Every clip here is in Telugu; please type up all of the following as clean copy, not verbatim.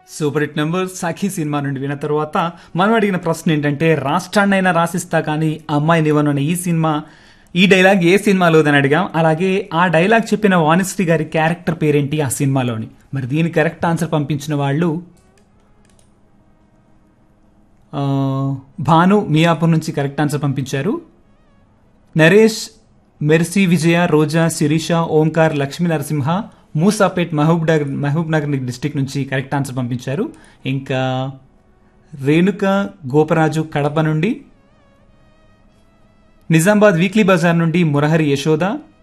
సూపర్ హిట్ నెంబర్ సఖీ సినిమా నుండి విన్న తర్వాత మనం అడిగిన ప్రశ్న ఏంటంటే రాష్ట్రాన్నైనా రాసిస్తా కానీ అమ్మాయినివ్వను అనే ఈ డైలాగ్ ఏ సినిమాలోదని అడిగాం. అలాగే ఆ డైలాగ్ చెప్పిన వాణిశ్రీ గారి క్యారెక్టర్ పేరేంటి ఆ సినిమాలోని. మరి దీని కరెక్ట్ ఆన్సర్ పంపించిన వాళ్ళు భాను మియాపూర్ నుంచి కరెక్ట్ ఆన్సర్ పంపించారు. నరేష్, మెర్సీ, విజయ, రోజా, శిరీష, ఓంకార్, లక్ష్మీ నరసింహ, మూసాపేట్ మహబూబ్ నగర్ డిస్టిక్ నుంచి కరెక్ట్ ఆన్సర్ పంపించారు. ఇంకా రేణుక గోపరాజు కడప నుండి, నిజామాబాద్ వీక్లీ బజార్ నుండి మురహరి యశోద,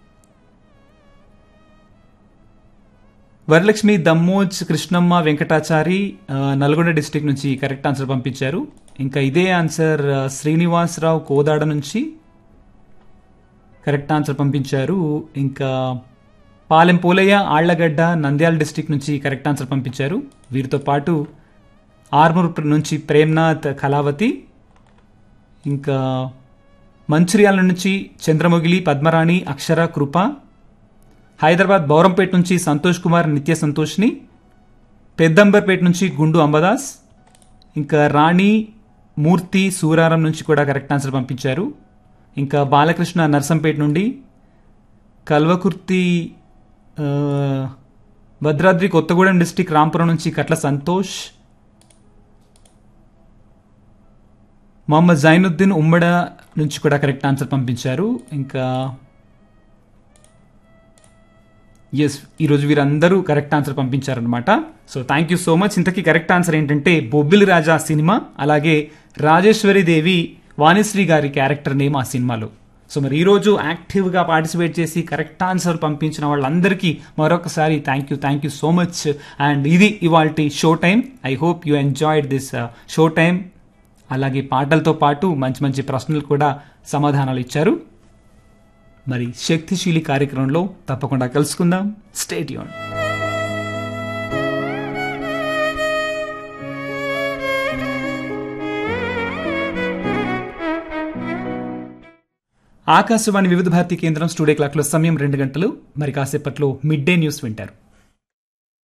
వరలక్ష్మి, దమ్మోజ్, కృష్ణమ్మ, వెంకటాచారి నల్గొండ డిస్టిక్ నుంచి కరెక్ట్ ఆన్సర్ పంపించారు. ఇంకా ఇదే ఆన్సర్ శ్రీనివాసరావు కోదాడ నుంచి కరెక్ట్ ఆన్సర్ పంపించారు. ఇంకా పాలెం పోలయ్య, ఆళ్లగడ్డ, నంద్యాల డిస్టిక్ నుంచి కరెక్ట్ ఆన్సర్ పంపించారు. వీరితో పాటు ఆర్మూర్ నుంచి ప్రేమ్నాథ్ కళావతి, ఇంకా మంచిర్యాల నుంచి చంద్రమొగిలి, పద్మరాణి, అక్షర, కృప, హైదరాబాద్ బౌరంపేట నుంచి సంతోష్ కుమార్, నిత్య సంతోష్ని, పెద్దంబర్పేట నుంచి గుండు అంబదాస్, ఇంకా రాణి మూర్తి సూరారం నుంచి కూడా కరెక్ట్ ఆన్సర్ పంపించారు. ఇంకా బాలకృష్ణ నర్సంపేట నుండి, కల్వకుర్తి భద్రాద్రి కొత్తగూడెం డిస్టిక్ రాంపురం నుంచి కట్ల సంతోష్, మొహమ్మద్ జైనుద్దీన్ ఉమ్మడ నుంచి కూడా కరెక్ట్ ఆన్సర్ పంపించారు. ఇంకా ఎస్, ఈరోజు వీరందరూ కరెక్ట్ ఆన్సర్ పంపించారనమాట. So thank you so much. ఇంతకీ కరెక్ట్ ఆన్సర్ ఏంటంటే బొబ్బిలి రాజా సినిమా, అలాగే రాజేశ్వరి దేవి వాణిశ్రీ గారి క్యారెక్టర్ నేమ్ ఆ సినిమాలో. సో మరి ఈరోజు యాక్టివ్గా పార్టిసిపేట్ చేసి కరెక్ట్ ఆన్సర్ పంపించిన వాళ్ళందరికీ మరొకసారి thank you so much. And ఇది ఇవాల్టి show time. I hope you enjoyed this show time. అలాగే పాటలతో పాటు మంచి మంచి ప్రశ్నలు కూడా సమాధానాలు ఇచ్చారు. మరి శక్తిశీలి కార్యక్రమంలో తప్పకుండా కలుసుకుందాం. Stay tune. ఆకాశవాణి వివిధ భారతి కేంద్రం స్టూడియో క్లాక్లో సమయం 2 గంటలు. మరి కాసేపట్లో మిడ్ డే న్యూస్ వింటారు.